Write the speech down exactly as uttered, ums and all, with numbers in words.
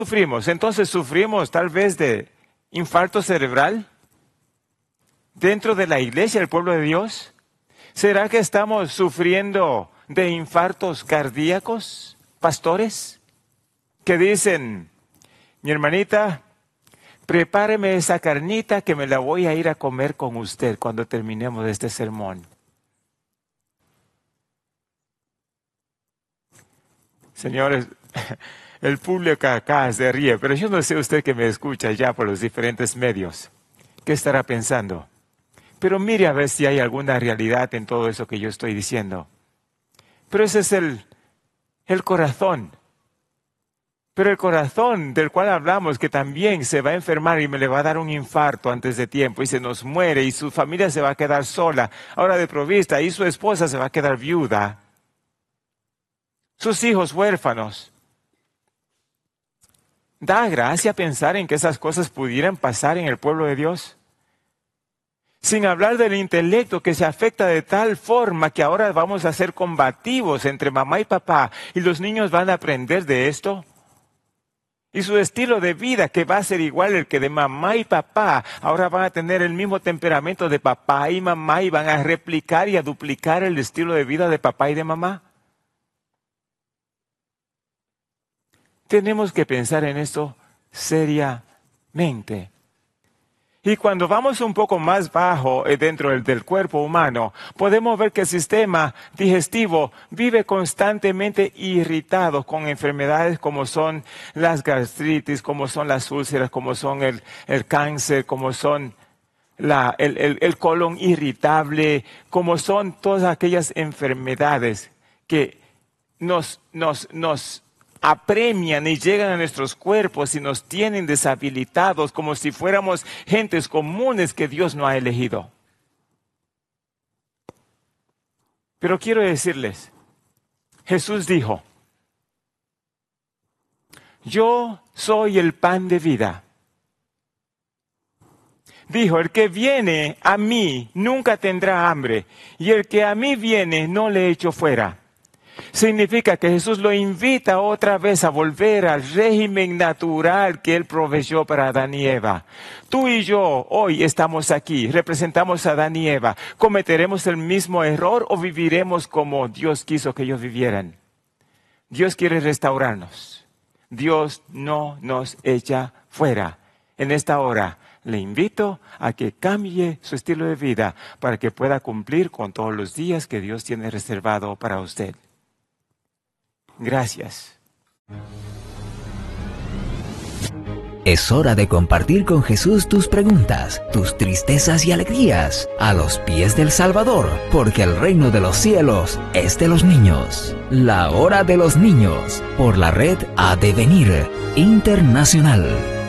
sufrimos? Entonces sufrimos tal vez de infarto cerebral dentro de la iglesia, el pueblo de Dios. ¿Será que estamos sufriendo de infartos cardíacos, pastores? Que dicen, mi hermanita, prepáreme esa carnita que me la voy a ir a comer con usted cuando terminemos este sermón. Señores, el público acá se ríe, pero yo no sé usted que me escucha ya por los diferentes medios. ¿Qué estará pensando? Pero mire a ver si hay alguna realidad en todo eso que yo estoy diciendo. Pero ese es el, el corazón. Pero el corazón del cual hablamos, que también se va a enfermar y me le va a dar un infarto antes de tiempo y se nos muere y su familia se va a quedar sola, ahora de provista, y su esposa se va a quedar viuda. Sus hijos huérfanos. ¿Da gracia pensar en que esas cosas pudieran pasar en el pueblo de Dios? Sin hablar del intelecto que se afecta de tal forma que ahora vamos a ser combativos entre mamá y papá y los niños van a aprender de esto. Y su estilo de vida, que va a ser igual el que de mamá y papá, ahora van a tener el mismo temperamento de papá y mamá y van a replicar y a duplicar el estilo de vida de papá y de mamá. Tenemos que pensar en esto seriamente. Y cuando vamos un poco más bajo dentro del, del cuerpo humano, podemos ver que el sistema digestivo vive constantemente irritado con enfermedades como son las gastritis, como son las úlceras, como son el, el cáncer, como son la, el, el, el colon irritable, como son todas aquellas enfermedades que nos, nos, nos apremian y llegan a nuestros cuerpos y nos tienen deshabilitados como si fuéramos gentes comunes que Dios no ha elegido. Pero quiero decirles, Jesús dijo, yo soy el pan de vida. Dijo, el que viene a mí nunca tendrá hambre, y el que a mí viene no le echo fuera. Significa que Jesús lo invita otra vez a volver al régimen natural que Él proveyó para Adán y Eva. Tú y yo hoy estamos aquí, representamos a Adán y Eva. ¿Cometeremos el mismo error o viviremos como Dios quiso que ellos vivieran? Dios quiere restaurarnos. Dios no nos echa fuera. En esta hora le invito a que cambie su estilo de vida para que pueda cumplir con todos los días que Dios tiene reservado para usted. Gracias. Es hora de compartir con Jesús tus preguntas, tus tristezas y alegrías a los pies del Salvador, porque el reino de los cielos es de los niños. La hora de los niños, por la red A Devenir Internacional.